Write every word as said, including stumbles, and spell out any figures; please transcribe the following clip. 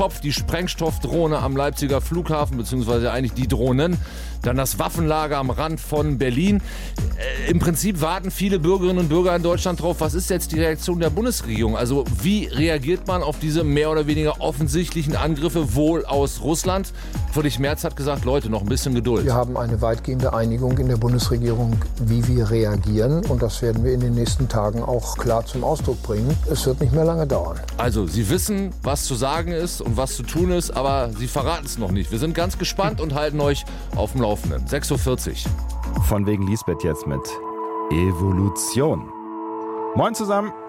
die Sprengstoffdrohne am Leipziger Flughafen, beziehungsweise eigentlich die Drohnen. Dann das Waffenlager am Rand von Berlin. Äh, Im Prinzip warten viele Bürgerinnen und Bürger in Deutschland drauf, was ist jetzt die Reaktion der Bundesregierung? Also wie reagiert man auf diese mehr oder weniger offensichtlichen Angriffe wohl aus Russland? Friedrich Merz hat gesagt, Leute, noch ein bisschen Geduld. Wir haben eine weitgehende Einigung in der Bundesregierung, wie wir reagieren. Und das werden wir in den nächsten Tagen auch klar zum Ausdruck bringen. Es wird nicht mehr lange dauern. Also, Sie wissen, was zu sagen ist und was zu tun ist, aber Sie verraten es noch nicht. Wir sind ganz gespannt und halten euch auf dem Laufenden. sechs Uhr vierzig. Von wegen Lisbeth jetzt mit Evolution. Moin zusammen.